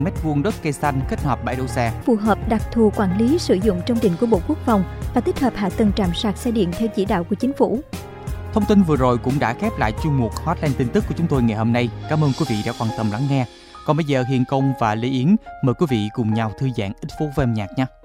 mét vuông đất cây xanh kết hợp bãi đỗ xe. Phù hợp đặc thù quản lý sử dụng trong định của Bộ Quốc phòng và tích hợp hạ tầng trạm sạc xe điện theo chỉ đạo của Chính phủ. Thông tin vừa rồi cũng đã khép lại chuyên mục Hotline tin tức của chúng tôi ngày hôm nay. Cảm ơn quý vị đã quan tâm lắng nghe. Còn bây giờ Hiền Công và Lê Yến mời quý vị cùng nhau thư giãn ít phút với âm nhạc nha.